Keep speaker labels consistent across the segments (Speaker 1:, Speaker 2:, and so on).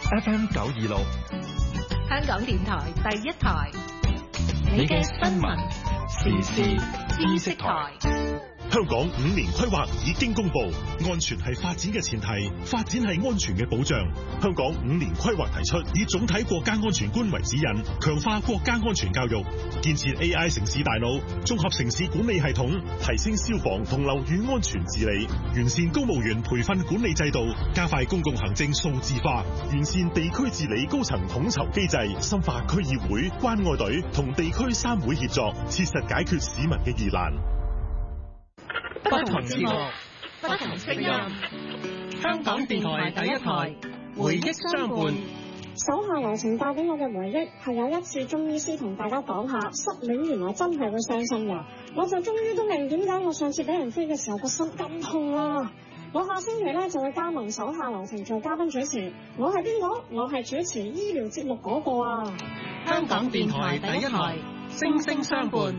Speaker 1: FM 926，
Speaker 2: 香港電台第一台，你嘅新聞時事知識台。
Speaker 3: 香港5年規劃已經公布，安全係發展嘅前提，發展係安全嘅保障。香港5年規劃提出，以總體國家安全觀為指引，強化國家安全教育，建設 AI 城市大腦，綜合城市管理系統，提升消防同樓宇安全治理，完善公務員培訓管理制度，加快公共行政數字化，完善地區治理高層統籌機制，深化區議會、關愛隊同地區3會協作，切實解決市民嘅疑難。
Speaker 4: 不同節目，不同聲音。香港電台第一台，回憶相伴。
Speaker 5: 手下留情帶俾我嘅回憶係有一次中醫師同大家講下失戀原來真係會傷心嘅，我就終於都明點解我上次俾人飛嘅時候個心咁痛啦。我下星期咧就會加盟手下留情做嘉賓主持，我係邊個？我係主持醫療節目嗰個啊！
Speaker 4: 香港電台第一台，聲聲相伴。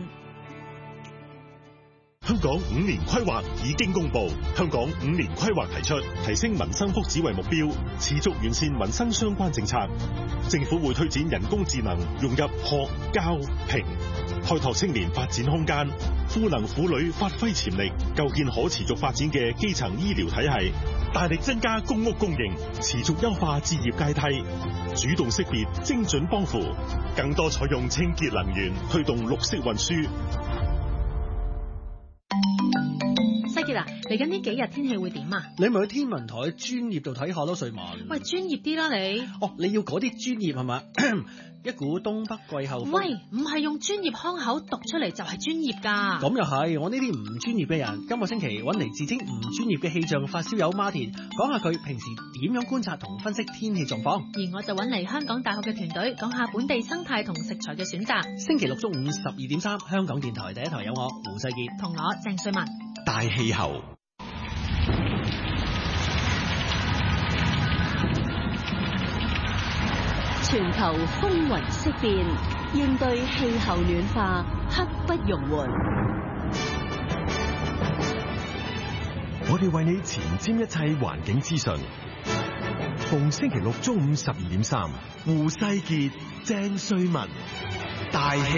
Speaker 3: 香港5年規劃已經公布，香港5年規劃提出提升民生福祉為目標，持續完善民生相關政策。政府會推展人工智能融入學、教、評，開拓青年發展空間，賦能婦女發揮潛力，構建可持續發展嘅基層醫療體系，大力增加公屋供應，持續優化置業階梯，主動識別精準幫扶，更多採用清潔能源，推動綠色運輸。
Speaker 2: 嗱，嚟緊呢幾日天氣會點啊？
Speaker 6: 你咪去天文台專業度睇下咯，瑞文。
Speaker 2: 喂，專業啲啦你。
Speaker 6: 哦，你要嗰啲專業係嘛？一股東北季候風。
Speaker 2: 喂，唔係用專業腔口讀出嚟就係專業㗎。
Speaker 6: 咁又係，我呢啲唔專業嘅人，今個星期揾嚟自稱唔專業嘅氣象發燒友馬田，講下佢平時點樣觀察同分析天氣狀況。
Speaker 2: 而我就揾嚟香港大學嘅團隊，講下本地生態同食材嘅選擇。
Speaker 6: 星期六中午12:3，香港電台第一台有我胡世傑
Speaker 2: 同我鄭瑞文。
Speaker 1: 大氣候。
Speaker 7: 全球風雲色變，應對氣候暖化，刻不容緩。
Speaker 1: 我哋為你前瞻一切環境資訊。逢星期六中午12:3，胡世傑、鄭瑞文，大氣